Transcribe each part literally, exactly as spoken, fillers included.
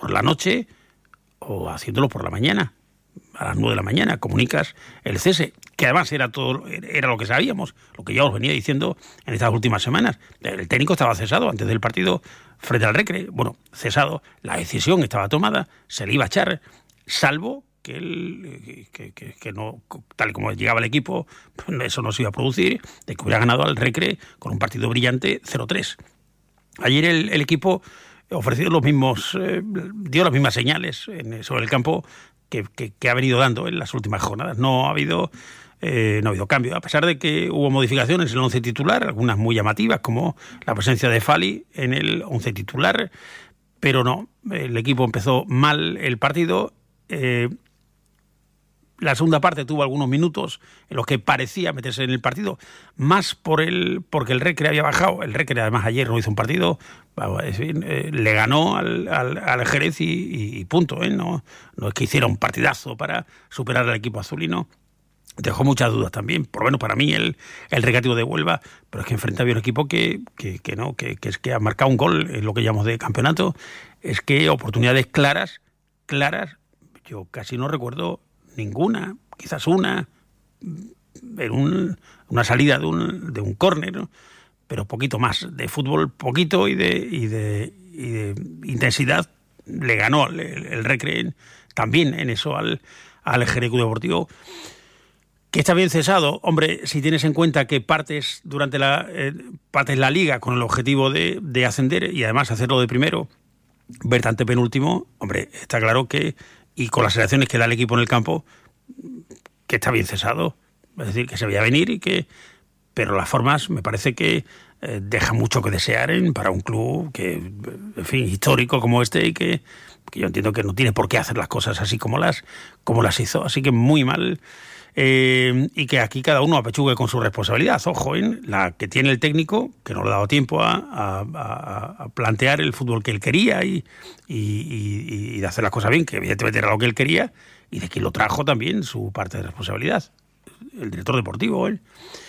por la noche o haciéndolo por la mañana. A las nueve de la mañana comunicas el cese, que además era todo, era lo que sabíamos, lo que ya os venía diciendo en estas últimas semanas. El técnico estaba cesado antes del partido frente al Recre. Bueno, cesado, la decisión estaba tomada, se le iba a echar, salvo que él, que, que, que no, tal y como llegaba el equipo, eso no se iba a producir, de que hubiera ganado al Recre con un partido brillante cero tres. Ayer el, el equipo ofreció los mismos, eh, dio las mismas señales en, sobre el campo que, que, que ha venido dando en las últimas jornadas. No ha habido eh, no ha habido cambio, a pesar de que hubo modificaciones en el once titular, algunas muy llamativas, como la presencia de Fali en el once titular, pero no, el equipo empezó mal el partido. Eh, La segunda parte tuvo algunos minutos en los que parecía meterse en el partido, más por el porque el Recre había bajado. El Recre además ayer no hizo un partido, en fin, eh, le ganó al, al, al Jerez y, y punto, ¿eh? No, no es que hiciera un partidazo para superar al equipo azulino. Dejó muchas dudas también, por lo menos para mí, el, el Recreativo de Huelva, pero es que enfrente había un equipo que, que, que no, que, que es que ha marcado un gol en lo que llamamos de campeonato. Es que oportunidades claras, claras, yo casi no recuerdo ninguna, quizás una, en un, una salida de un, de un córner, ¿no? Pero poquito más. De fútbol poquito y de, y de, y de intensidad le ganó el, el Recre también en eso al, al Jerez Deportivo, que está bien cesado. Hombre, si tienes en cuenta que partes durante la, eh, partes la liga con el objetivo de, de ascender y además hacerlo de primero, verte ante penúltimo, hombre, está claro que, y con las sensaciones que da el equipo en el campo, que está bien cesado. Es decir, que se veía venir y que... Pero las formas me parece que eh, deja mucho que desear en, para un club que, en fin, histórico como este y que, que yo entiendo que no tiene por qué hacer las cosas así como las, como las hizo. Así que muy mal. Eh, y que aquí cada uno apechugue con su responsabilidad. Ojo, en la que tiene el técnico, que no le ha dado tiempo a, a, a, a plantear el fútbol que él quería y, y, y, y de hacer las cosas bien, que evidentemente era lo que él quería, y de quien lo trajo también su parte de responsabilidad. El director deportivo, él.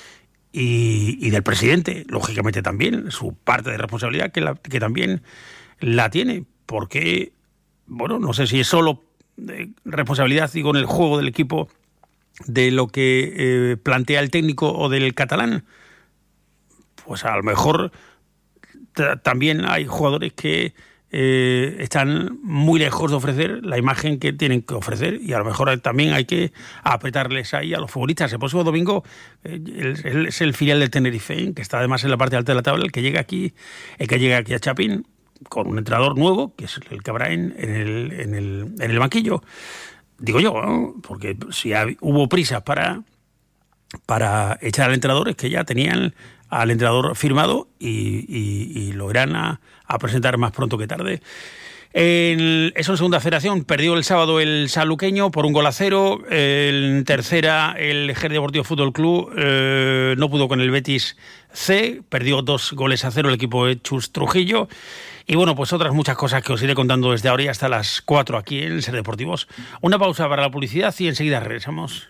Y, y del presidente, lógicamente también, su parte de responsabilidad que, la, que también la tiene, porque, bueno, no sé si es solo de responsabilidad, digo, en el juego del equipo, de lo que eh, plantea el técnico o del catalán. Pues a lo mejor t- también hay jugadores que eh, están muy lejos de ofrecer la imagen que tienen que ofrecer, y a lo mejor también hay que apretarles ahí a los futbolistas. El próximo domingo eh, el, es el filial del Tenerife, que está además en la parte alta de la tabla, el que llega aquí, el que llega aquí a Chapín, con un entrenador nuevo, que es el que habrá en, en, el, en, el, en el banquillo. Digo yo, ¿no? Porque si hubo prisas para, para echar al entrenador, es que ya tenían al entrenador firmado y, y, y lo irán a, a presentar más pronto que tarde. En, eso en segunda federación, perdió el sábado el sanluqueño por un gol a cero. En tercera, el Jerez Deportivo Fútbol Club eh, no pudo con el Betis C, perdió dos goles a cero el equipo de Chus Trujillo. Y bueno, pues otras muchas cosas que os iré contando desde ahora y hasta las cuatro aquí en Ser Deportivos. Una pausa para la publicidad y enseguida regresamos.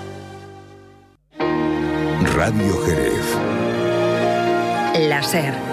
Radio Jerez. La Ser.